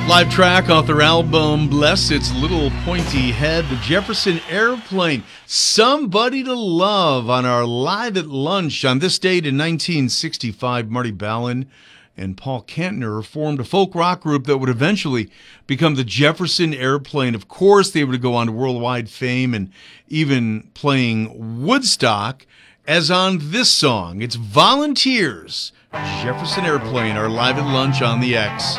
Live track off their album Bless Its Little Pointy Head, the Jefferson Airplane. Somebody to Love on our Live at Lunch. On this date in 1965, Marty Balin and Paul Kantner formed a folk rock group that would eventually become the Jefferson Airplane. Of course, they would go on to worldwide fame and even playing Woodstock, as on this song. It's Volunteers, Jefferson Airplane, our Live at Lunch on the X.